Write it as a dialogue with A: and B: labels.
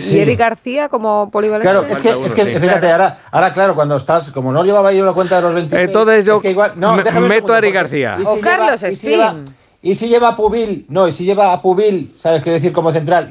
A: ¿Y Eric García como polivalente?
B: Claro, es que fíjate, ahora claro, cuando estás, como no llevaba yo la cuenta de los 26...
C: Entonces yo
B: es que igual,
C: meto a Eric García.
A: O Carlos Espín.
B: Y si lleva a Pubil, ¿sabes qué decir como central?